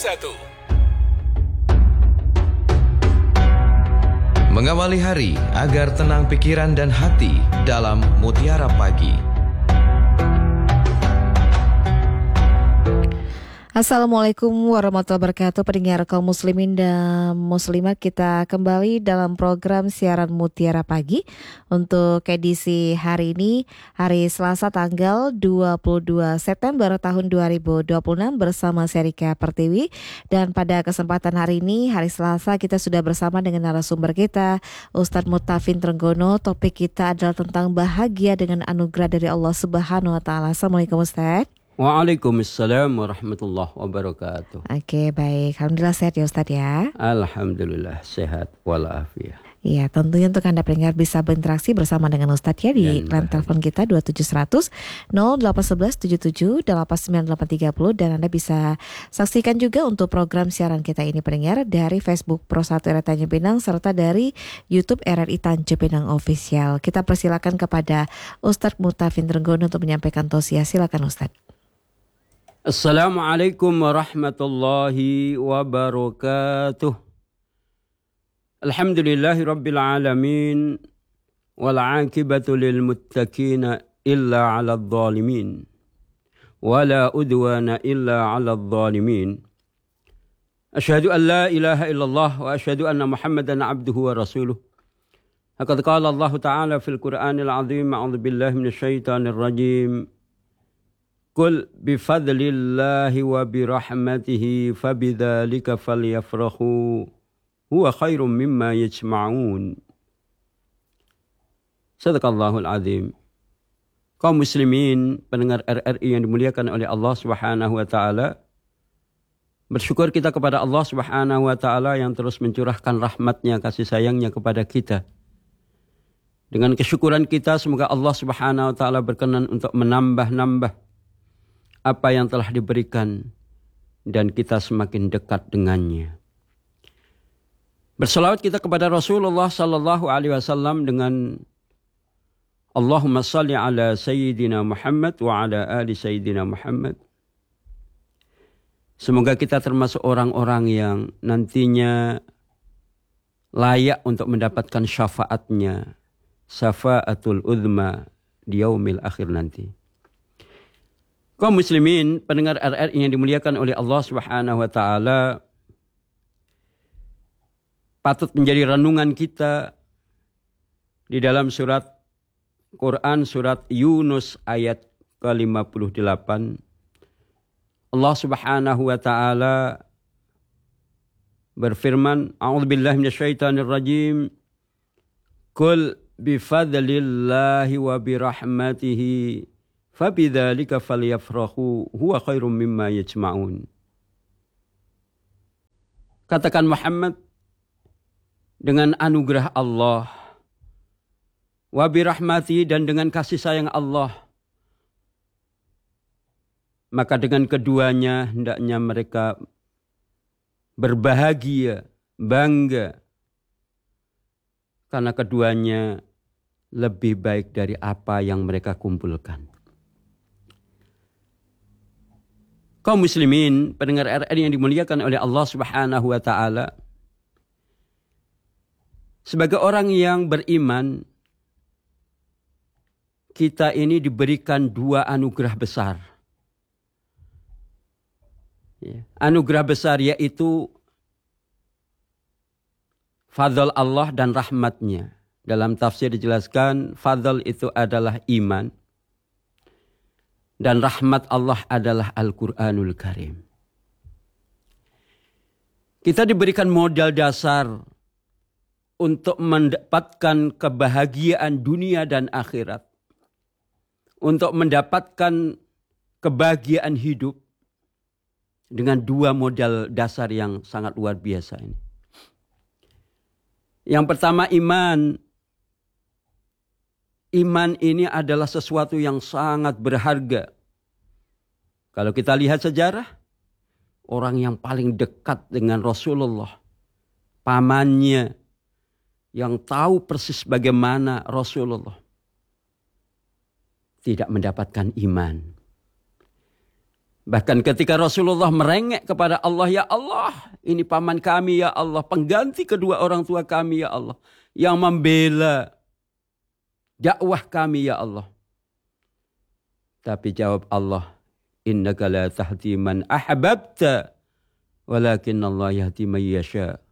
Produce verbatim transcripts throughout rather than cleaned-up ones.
satu. Mengawali hari agar tenang pikiran dan hati dalam Mutiara Pagi. Assalamualaikum warahmatullahi wabarakatuh, pendengar kaum muslimin dan muslimat. Kita kembali dalam program siaran Mutiara Pagi untuk edisi hari ini, hari Selasa tanggal dua puluh dua September tahun dua ribu dua puluh enam bersama Serika Pertiwi. Dan pada kesempatan hari ini, hari Selasa, kita sudah bersama dengan narasumber kita, Ustadz Muttafin Trenggono. Topik kita adalah tentang bahagia dengan anugerah dari Allah Subhanahu wa Ta'ala. Assalamualaikum Ustadz. Waalaikumsalam warahmatullahi wabarakatuh. Oke, baik. Alhamdulillah sehat ya Ustadz ya. Alhamdulillah sehat walafiat. Iya, tentunya untuk Anda pendengar bisa berinteraksi bersama dengan Ustadz ya di line telepon kita dua tujuh seratus nol delapan satu satu tujuh tujuh delapan sembilan delapan tiga nol, dan Anda bisa saksikan juga untuk program siaran kita ini pendengar dari Facebook Pro satu R R I Tanjung Pinang serta dari YouTube R R I Tanjung Pinang Official. Kita persilakan kepada Ustadz Muttafin Trenggono untuk menyampaikan tausiah. Silakan Ustadz. Assalamualaikum warahmatullahi wabarakatuh. Alhamdulillahi rabbil alamin. Wal aqibatu lil muttaqina illa 'alal zalimin. Wala udwana illa 'alal zalimin. Asyhadu an la ilaha illallah wa asyhadu anna Muhammadan 'abduhu wa rasuluh. Laqad qala Allah Ta'ala fil Qur'anil 'azim, a'udzu billahi minasy syaithanir rajim. Qul bifadlillahi wa birahmatihi fabidzalika falyafrahu huwa khairum mimma yajma'un. Sadaqallahul azim. Kaum muslimin pendengar R R I yang dimuliakan oleh Allah Subhanahu wa taala, bersyukur kita kepada Allah Subhanahu wa taala yang terus mencurahkan rahmatnya, kasih sayangnya kepada kita. Dengan kesyukuran kita, semoga Allah Subhanahu wa taala berkenan untuk menambah-nambah apa yang telah diberikan dan kita semakin dekat dengannya. Berselawat kita kepada Rasulullah sallallahu alaihi wasallam dengan Allahumma salli ala Sayyidina Muhammad wa ala ali Sayyidina Muhammad. Semoga kita termasuk orang-orang yang nantinya layak untuk mendapatkan syafaatnya, syafaatul uzma di yaumil akhir nanti. Kaum muslimin pendengar R R I yang dimuliakan oleh Allah Subhanahu wa taala, patut menjadi renungan kita di dalam surat Quran, surat Yunus ayat ke lima puluh delapan. Allah Subhanahu wa taala berfirman, a'udzubillahi minasyaitonir rajim. Qul bifadlillahi wa birahmatihi fabidzalika falyafrahu huwa khairum mimma yajma'un. Katakan Muhammad, dengan anugerah Allah, wa birahmati, dan dengan kasih sayang Allah, maka dengan keduanya hendaknya mereka berbahagia, bangga, karena keduanya lebih baik dari apa yang mereka kumpulkan. Kaum muslimin pendengar R R I yang dimuliakan oleh Allah Subhanahu wa taala, sebagai orang yang beriman, kita ini diberikan dua anugerah besar. Ya. Anugerah besar yaitu fadl Allah dan rahmatnya. Dalam tafsir dijelaskan, fadl itu adalah iman, dan rahmat Allah adalah Al-Quranul Karim. Kita diberikan modal dasar untuk mendapatkan kebahagiaan dunia dan akhirat. Untuk mendapatkan kebahagiaan hidup dengan dua modal dasar yang sangat luar biasa ini. Yang pertama, iman. Iman ini adalah sesuatu yang sangat berharga. Kalau kita lihat sejarah, orang yang paling dekat dengan Rasulullah, pamannya, yang tahu persis bagaimana Rasulullah, tidak mendapatkan iman. Bahkan ketika Rasulullah merengek kepada Allah, ya Allah, ini paman kami ya Allah, pengganti kedua orang tua kami ya Allah, yang membela dakwah kami ya Allah. Tapi jawab Allah, innaka la tahdi man ahbabta, walakin Allah yahdi man yasha.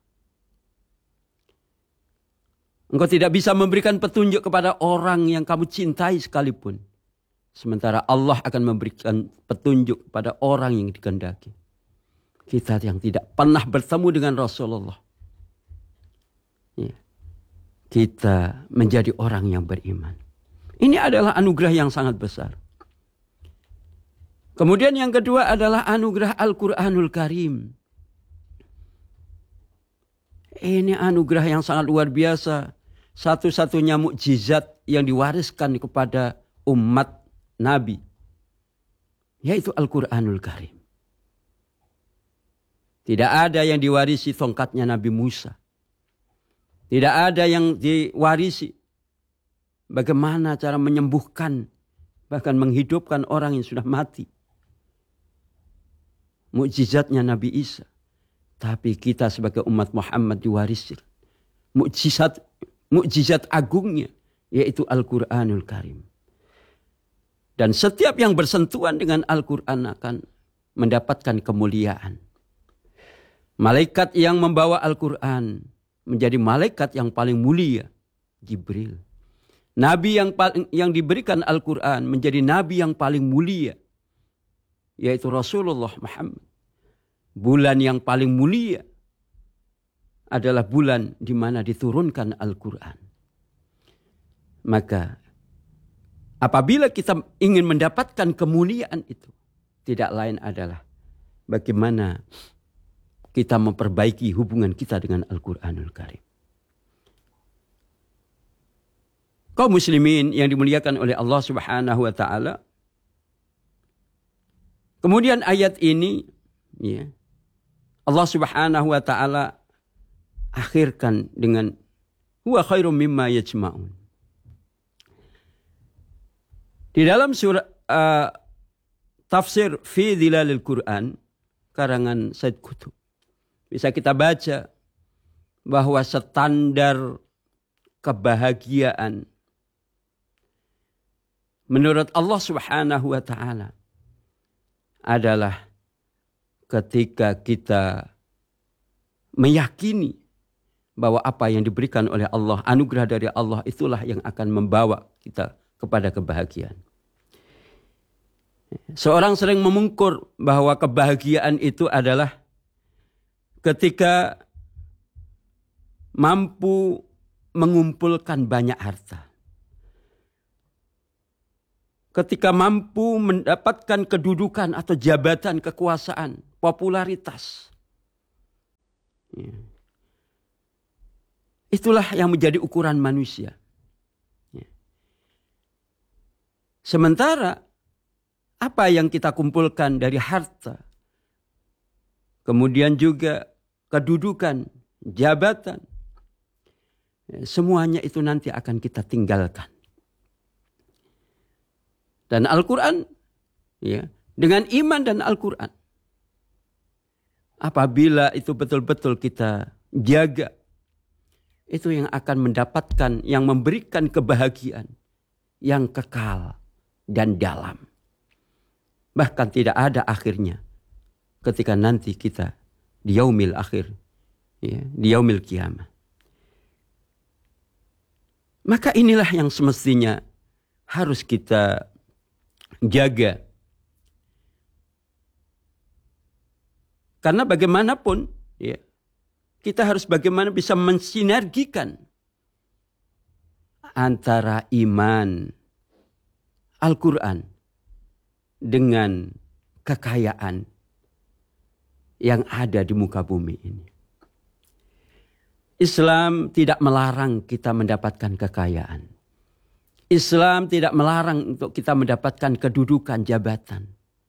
Engkau tidak bisa memberikan petunjuk kepada orang yang kamu cintai sekalipun. Sementara Allah akan memberikan petunjuk pada orang yang dikehendaki. Kita yang tidak pernah bertemu dengan Rasulullah, ya, kita menjadi orang yang beriman. Ini adalah anugerah yang sangat besar. Kemudian yang kedua adalah anugerah Al-Quranul Karim. Ini anugerah yang sangat luar biasa. Satu-satunya mukjizat yang diwariskan kepada umat Nabi, yaitu Al-Quranul Karim. Tidak ada yang diwarisi tongkatnya Nabi Musa. Tidak ada yang diwarisi bagaimana cara menyembuhkan, bahkan menghidupkan orang yang sudah mati. Mukjizatnya Nabi Isa. Tapi kita sebagai umat Muhammad diwarisi mukjizat, mukjizat agungnya, yaitu Al-Quranul Karim. Dan setiap yang bersentuhan dengan Al-Quran akan mendapatkan kemuliaan. Malaikat yang membawa Al-Quran menjadi malaikat yang paling mulia, Jibril. Nabi yang paling, yang diberikan Al-Quran menjadi nabi yang paling mulia, yaitu Rasulullah Muhammad. Bulan yang paling mulia adalah bulan di mana diturunkan Al-Quran. Maka apabila kita ingin mendapatkan kemuliaan itu, tidak lain adalah bagaimana kita memperbaiki hubungan kita dengan Al-Quranul Karim. Kaum muslimin yang dimuliakan oleh Allah Subhanahu wa taala. Kemudian ayat ini, ya, Allah Subhanahu wa taala akhirkan dengan huwa khairum mimma yajma'un. Di dalam surah uh, tafsir fi Dhilalil Quran karangan Said Qutb, bisa kita baca bahwa standar kebahagiaan menurut Allah Subhanahu wa taala adalah ketika kita meyakini bahwa apa yang diberikan oleh Allah, anugerah dari Allah, itulah yang akan membawa kita kepada kebahagiaan. Seorang sering memungkur bahwa kebahagiaan itu adalah ketika mampu mengumpulkan banyak harta. Ketika mampu mendapatkan kedudukan atau jabatan, kekuasaan, popularitas. Ya. Itulah yang menjadi ukuran manusia. Ya. Sementara apa yang kita kumpulkan dari harta, kemudian juga kedudukan, jabatan, ya, semuanya itu nanti akan kita tinggalkan. Dan Al-Quran, ya, dengan iman dan Al-Quran, apabila itu betul-betul kita jaga, itu yang akan mendapatkan, yang memberikan kebahagiaan yang kekal dan dalam. Bahkan tidak ada akhirnya ketika nanti kita di yaumil akhir, ya, di yaumil kiamah. Maka inilah yang semestinya harus kita jaga. Karena bagaimanapun, ya, kita harus bagaimana bisa mensinergikan antara iman, Al-Quran dengan kekayaan yang ada di muka bumi ini. Islam tidak melarang kita mendapatkan kekayaan. Islam tidak melarang untuk kita mendapatkan kedudukan, jabatan.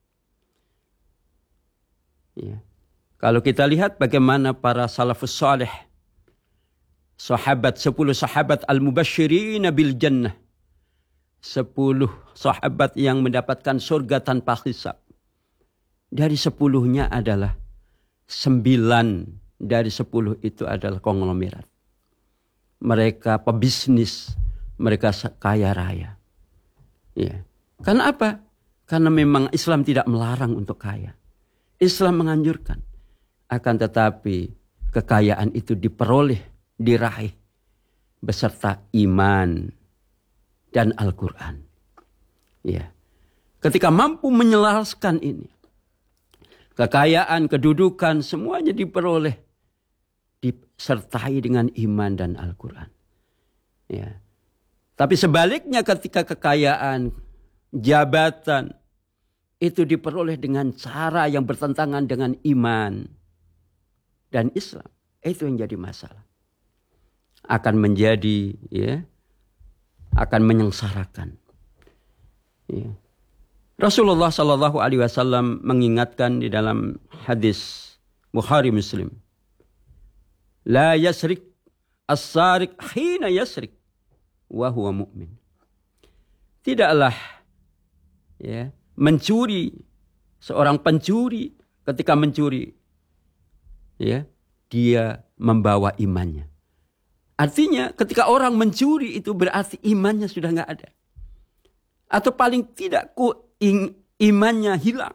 Ya. Kalau kita lihat bagaimana para salafus salih, sahabat, sepuluh sahabat al-mubasysyirin bil jannah, sepuluh sahabat yang mendapatkan surga tanpa hisab. dari sepuluhnya adalah sembilan dari sepuluh itu adalah konglomerat. Mereka pebisnis, mereka kaya raya. Ya. Karena apa? Karena memang Islam tidak melarang untuk kaya. Islam menganjurkan. Akan tetapi kekayaan itu diperoleh, diraih beserta iman dan Al-Quran. Ya. Ketika mampu menyelaraskan ini, kekayaan, kedudukan, semuanya diperoleh, disertai dengan iman dan Al-Quran. Ya. Tapi sebaliknya ketika kekayaan, jabatan, itu diperoleh dengan cara yang bertentangan dengan iman dan Islam. Itu yang jadi masalah. Akan menjadi, ya, akan menyengsarakan. Ya. Rasulullah Shallallahu Alaihi Wasallam mengingatkan di dalam hadis Bukhari Muslim, la yasrik as-sarik hina yasrik wa huwa mu'min. Tidaklah, ya, mencuri, seorang pencuri ketika mencuri, ya, dia membawa imannya. Artinya ketika orang mencuri itu berarti imannya sudah nggak ada. Atau paling tidak imannya hilang.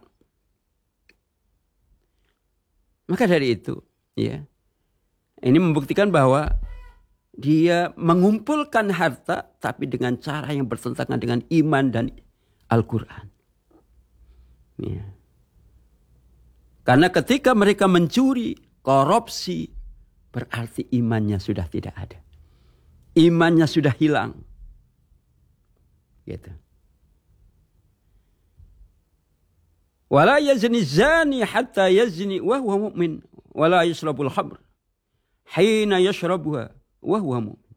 Maka dari itu, ya, ini membuktikan bahwa dia mengumpulkan harta tapi dengan cara yang bertentangan dengan iman dan Al-Quran. Ya. Karena ketika mereka mencuri, korupsi, berarti imannya sudah tidak ada. Imannya sudah hilang. Gitu. Wala yazni zani hatta yazni wa huwa mu'min. Wala yashrabul khamr hina yashrabuha wa huwa mu'min.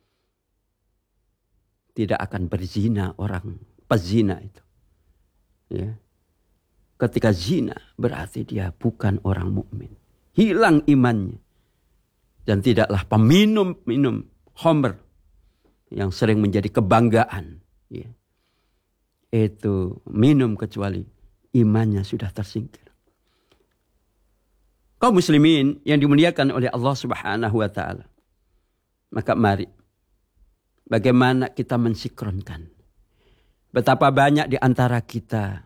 Tidak akan berzina orang pezina itu. Ya. Ketika zina berarti dia bukan orang mukmin. Hilang imannya. Dan tidaklah peminum-minum khamr yang sering menjadi kebanggaan. Ya. Itu minum kecuali imannya sudah tersingkir. Kaum muslimin yang dimuliakan oleh Allah Subhanahu wa taala. Maka mari bagaimana kita mensinkronkan. Betapa banyak di antara kita